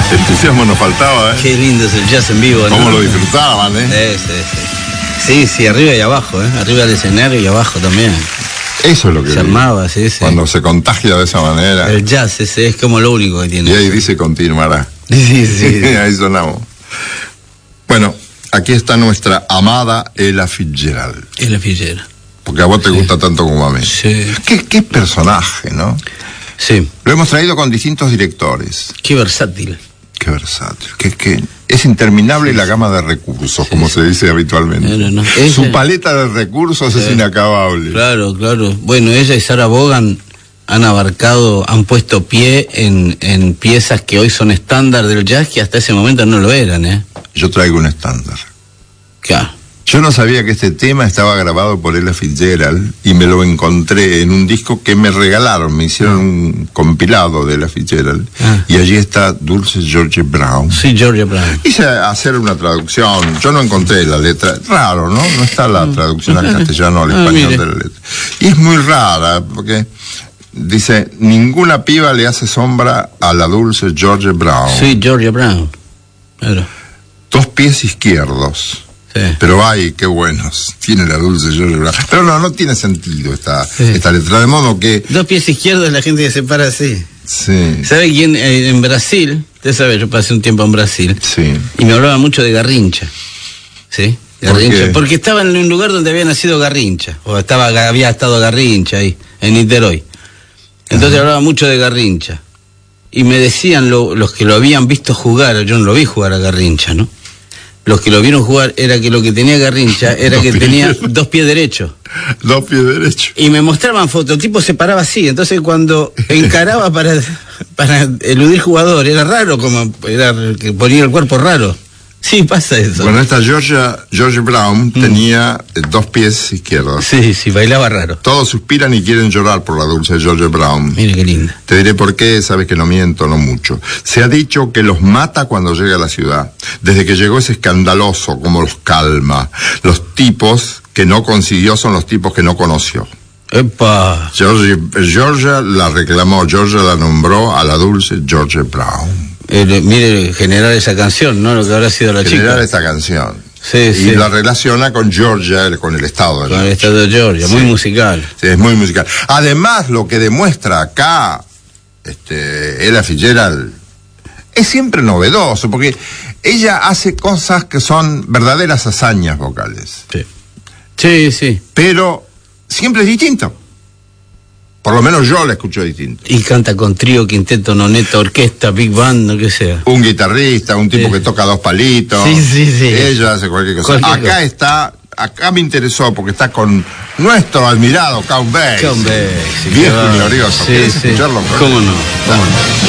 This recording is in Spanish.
Entusiasmo nos faltaba, ¿eh? Qué lindo es el jazz en vivo, ¿no? Cómo lo disfrutaban, ¿eh? Sí, arriba y abajo, ¿eh? Arriba del escenario y abajo también. Eso es lo que se armaba, sí. Cuando se contagia de esa manera. El jazz ese es como lo único que tiene. Y ahí dice continuará. Sí. Ahí sonamos. Bueno, aquí está nuestra amada Ella Fitzgerald. Ella Fitzgerald. Porque a vos te gusta tanto como a mí. Sí. Qué personaje, ¿no? Sí. Lo hemos traído con distintos directores. Qué versátil. Qué versátil. Que es interminable la gama de recursos, como se dice habitualmente. No. Su paleta de recursos es inacabable. Claro. Bueno, ella y Sarah Vaughan han puesto pie en piezas que hoy son estándar del jazz, que hasta ese momento no lo eran, ¿eh? Yo traigo un estándar. Claro. Yo no sabía que este tema estaba grabado por Ella Fitzgerald y me lo encontré en un disco que me regalaron, me hicieron un compilado de Ella Fitzgerald y allí está Dulce Georgia Brown. Sí, Georgia Brown. Hice hacer una traducción, yo no encontré la letra, raro, ¿no? No está la traducción al castellano o al español de la letra. Y es muy rara, porque dice, ninguna piba le hace sombra a la Dulce Georgia Brown. Sí, Georgia Brown. Claro. 2 pies izquierdos. Sí. Pero ay, qué buenos tiene la Dulce Georgia Brown. Pero no tiene sentido esta letra, de modo que 2 pies izquierdos la gente que se para así. Sí. ¿Sabe quién? En Brasil, usted sabe, yo pasé un tiempo en Brasil. Sí. Y me hablaba mucho de Garrincha. ¿Sí? Garrincha. ¿Por qué? Porque estaba en un lugar donde había nacido Garrincha. O había estado Garrincha ahí, en Niterói. Entonces hablaba mucho de Garrincha. Y me decían los que lo habían visto jugar, yo no lo vi jugar a Garrincha, ¿no? Los que lo vieron jugar era que lo que tenía Garrincha era que tenía 2 pies derechos. 2 pies derechos. Y me mostraban fotos, el tipo se paraba así, entonces cuando encaraba para eludir jugador, era raro, era que ponía el cuerpo raro. Sí, pasa eso. Bueno, esta Georgia Brown tenía 2 pies izquierdos. Sí, bailaba raro. Todos suspiran y quieren llorar por la Dulce Georgia Brown. Mire qué linda. Te diré por qué, sabes que no miento, no mucho. Se ha dicho que los mata cuando llega a la ciudad. Desde que llegó es escandaloso, como los calma. Los tipos que no consiguió son los tipos que no conoció. ¡Epa! Georgia la reclamó, Georgia la nombró a la Dulce Georgia Brown. Mire, generar esa canción, ¿no? Lo que habrá sido la chica. Generar esta canción. Sí. Y la relaciona con Georgia, con el estado de Georgia. Con el estado de Georgia, muy musical. Sí, es muy musical. Además, lo que demuestra acá, Ella Fitzgerald, es siempre novedoso, porque ella hace cosas que son verdaderas hazañas vocales. Sí. Pero siempre es distinto. Por lo menos yo la escucho distinto. Y canta con trío, quinteto, noneta, orquesta, big band, lo que sea. Un guitarrista, un tipo que toca 2 palitos. Sí. Ella hace cualquier cosa. Acá me interesó porque está con nuestro admirado Count Basie. Count Basie. Viejo y glorioso. ¿Querés escucharlo? ¿Cómo no?